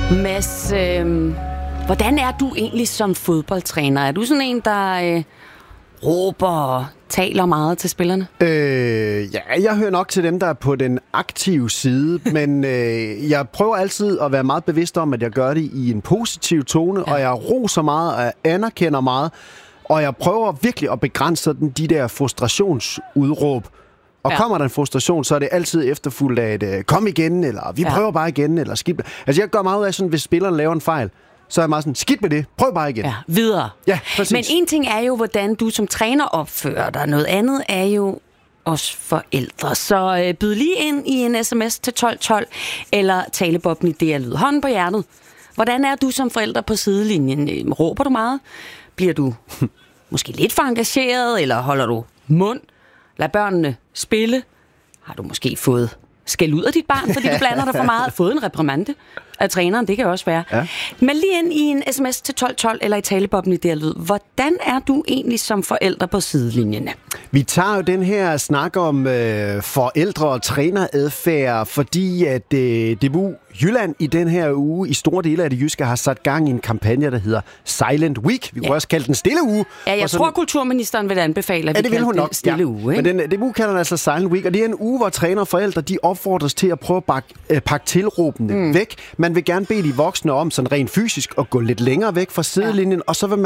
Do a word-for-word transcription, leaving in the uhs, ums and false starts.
Mads, øh, hvordan er du egentlig som fodboldtræner? Er du sådan en, der øh, råber og taler meget til spillerne? Øh, ja, jeg hører nok til dem, der er på den aktive side, men øh, jeg prøver altid at være meget bevidst om, at jeg gør det i en positiv tone, ja. Og jeg roser meget, og jeg anerkender meget, og jeg prøver virkelig at begrænse sådan de der frustrationsudråb. Og ja. Kommer der en frustration, så er det altid efterfulgt af et øh, kom igen, eller vi prøver ja. bare igen, eller skidt. Altså jeg gør meget ud af sådan, hvis spilleren laver en fejl, så er jeg meget sådan, skidt med det, prøv bare igen. Ja, videre. Ja, præcis. Men en ting er jo, hvordan du som træner opfører dig. Noget andet er jo os forældre. Så øh, byd lige ind i en sms til tolv tolv, eller talebobben i det at lyde. Hånden på hjertet. Hvordan er du som forælder på sidelinjen? Råber du meget? Bliver du måske lidt for engageret, eller holder du mund? Lad børnene spille. Har du måske fået skæld ud af dit barn, fordi du blander dig for meget? Fået en reprimande af træneren, det kan også være. Ja. Men lige ind i en sms til tolv tolv eller i talebobben i det her lyd. Hvordan er du egentlig som forælder på sidelinjerne? Vi tager jo den her snak om øh, forældre- og træneradfærd, fordi at øh, D B U Jylland i den her uge i store dele af det jyske har sat gang i en kampagne, der hedder Silent Week. Vi kunne ja. også kalde den stille uge. Ja, jeg sådan... tror, kulturministeren vil anbefale, at ja, vi kalder den stille ja. uge. Ikke? Men den, D B U kalder den altså Silent Week, og det er en uge, hvor træner og forældre de opfordres til at prøve at pakke, øh, pakke tilråbene mm. væk. Man vil gerne bede de voksne om sådan rent fysisk at gå lidt længere væk fra sidelinjen, ja. og så vil